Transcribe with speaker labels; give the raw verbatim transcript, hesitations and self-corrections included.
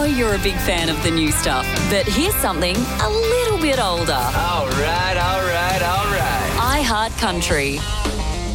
Speaker 1: know you're a big fan of the new stuff, but here's something a little bit older.
Speaker 2: All right, all right, all right.
Speaker 1: I Heart Country.